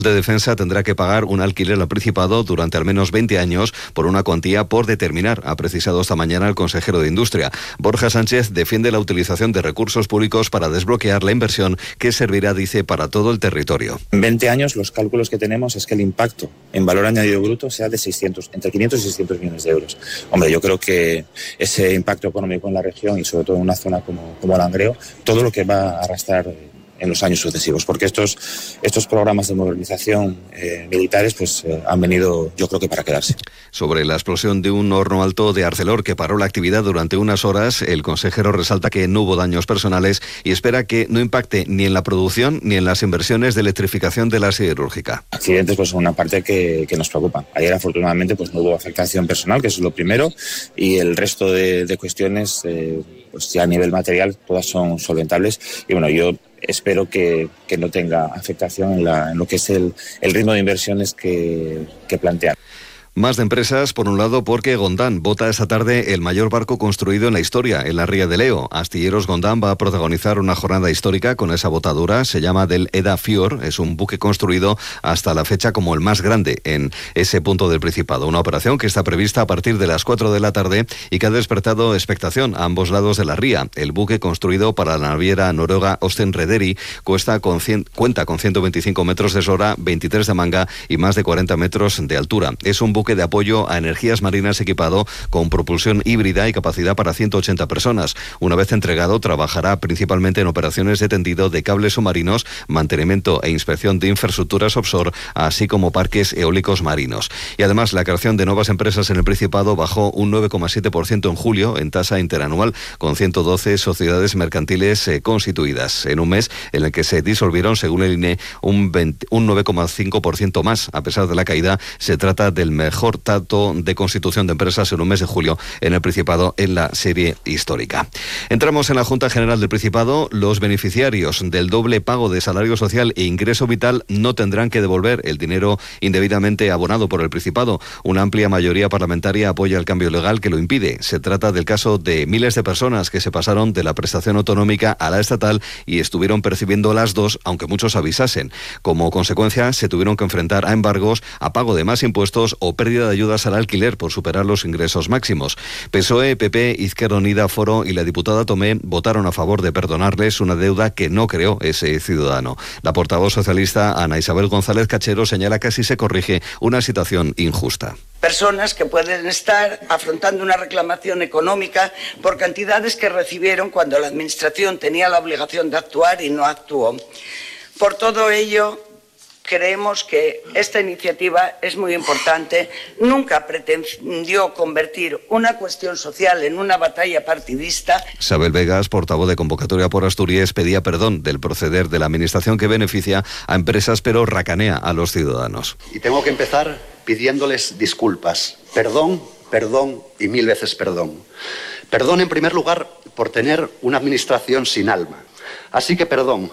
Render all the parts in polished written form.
de Defensa tendrá que pagar un alquiler al Principado durante al menos 20 años por una cuantía por determinar, ha precisado esta mañana el consejero de Industria. Borja Sánchez defiende la utilización de recursos públicos para desbloquear la inversión que servirá, dice, para todo el territorio. En 20 años los cálculos que tenemos es que el impacto en valor añadido bruto sea de entre 500 y 600 millones de euros. Hombre, yo creo que ese impacto económico en la región y sobre todo en una zona como Langreo, todo lo que va a arrastrar en los años sucesivos, porque estos programas de modernización militares han venido, yo creo que para quedarse. Sobre la explosión de un horno alto de Arcelor que paró la actividad durante unas horas, el consejero resalta que no hubo daños personales y espera que no impacte ni en la producción ni en las inversiones de electrificación de la siderúrgica. Accidentes son una parte que nos preocupa. Ayer afortunadamente no hubo afectación personal, que eso es lo primero, y el resto de cuestiones ya a nivel material todas son solventables y bueno, yo espero que no tenga afectación en lo que es el ritmo de inversiones que plantean. Más de empresas, por un lado, porque Gondán vota esta tarde el mayor barco construido en la historia, en la Ría de Leo. Astilleros Gondán va a protagonizar una jornada histórica con esa botadura. Se llama del Eda Fjord. Es un buque construido hasta la fecha como el más grande en ese punto del Principado. Una operación que está prevista a partir de las 4 de la tarde y que ha despertado expectación a ambos lados de la ría. El buque construido para la naviera noruega Osten Rederi cuenta con 125 metros de eslora, 23 de manga y más de 40 metros de altura. Es un buque de apoyo a energías marinas equipado con propulsión híbrida y capacidad para 180 personas. Una vez entregado, trabajará principalmente en operaciones de tendido de cables submarinos, mantenimiento e inspección de infraestructuras offshore, así como parques eólicos marinos. Y además, la creación de nuevas empresas en el Principado bajó un 9,7% en julio en tasa interanual, con 112 sociedades mercantiles constituidas, en un mes en el que se disolvieron, según el INE, un 9,5% más. A pesar de la caída, se trata del mejor dato de constitución de empresas en un mes de julio en el Principado en la serie histórica. Entramos en la Junta General del Principado. Los beneficiarios del doble pago de salario social e ingreso vital no tendrán que devolver el dinero indebidamente abonado por el Principado. Una amplia mayoría parlamentaria apoya el cambio legal que lo impide. Se trata del caso de miles de personas que se pasaron de la prestación autonómica a la estatal y estuvieron percibiendo las dos, aunque muchos avisasen. Como consecuencia, se tuvieron que enfrentar a embargos, a pago de más impuestos o pérdida de ayudas al alquiler por superar los ingresos máximos. PSOE, PP, Izquierda Unida, Foro y la diputada Tomé votaron a favor de perdonarles una deuda que no creó ese ciudadano. La portavoz socialista Ana Isabel González Cachero señala que así se corrige una situación injusta. Personas que pueden estar afrontando una reclamación económica por cantidades que recibieron cuando la Administración tenía la obligación de actuar y no actuó. Por todo ello, creemos que esta iniciativa es muy importante. Nunca pretendió convertir una cuestión social en una batalla partidista. Isabel Vegas, portavoz de Convocatoria por Asturias, pedía perdón del proceder de la Administración que beneficia a empresas pero racanea a los ciudadanos. Y tengo que empezar pidiéndoles disculpas. Perdón, perdón y 1000 veces perdón. Perdón en primer lugar por tener una Administración sin alma. Así que perdón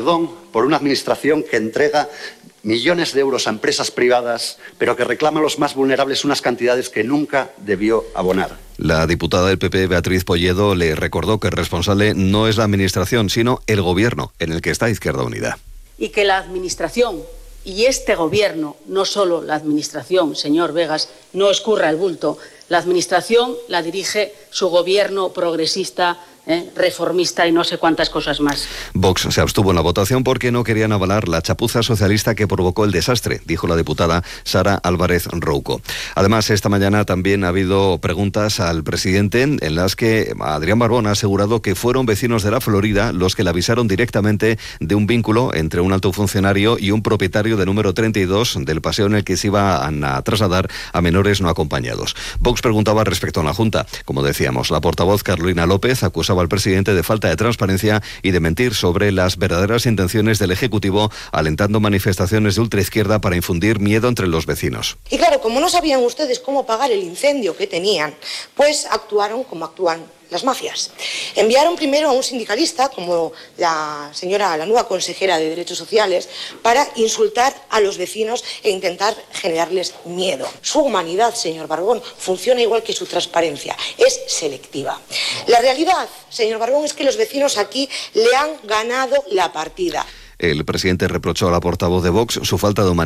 por una Administración que entrega millones de euros a empresas privadas, pero que reclama a los más vulnerables unas cantidades que nunca debió abonar. La diputada del PP, Beatriz Polledo, le recordó que el responsable no es la Administración, sino el Gobierno, en el que está Izquierda Unida. Y que la Administración y este Gobierno, no solo la Administración, señor Vegas, no escurra el bulto, la Administración la dirige su Gobierno progresista, reformista y no sé cuántas cosas más. Vox se abstuvo en la votación porque no querían avalar la chapuza socialista que provocó el desastre, dijo la diputada Sara Álvarez Rouco. Además, esta mañana también ha habido preguntas al presidente en las que Adrián Barbón ha asegurado que fueron vecinos de la Florida los que le avisaron directamente de un vínculo entre un alto funcionario y un propietario del número 32 del paseo en el que se iban a trasladar a menores no acompañados. Vox preguntaba respecto a la Junta. Como decíamos, la portavoz Carolina López acusaba al presidente de falta de transparencia y de mentir sobre las verdaderas intenciones del Ejecutivo, alentando manifestaciones de ultraizquierda para infundir miedo entre los vecinos. Y claro, como no sabían ustedes cómo apagar el incendio que tenían, pues actuaron como actúan las mafias. Enviaron primero a un sindicalista, como la nueva consejera de Derechos Sociales, para insultar a los vecinos e intentar generarles miedo. Su humanidad, señor Barbón, funciona igual que su transparencia, es selectiva. La realidad, señor Barbón, es que los vecinos aquí le han ganado la partida. El presidente reprochó a la portavoz de Vox su falta de humanidad.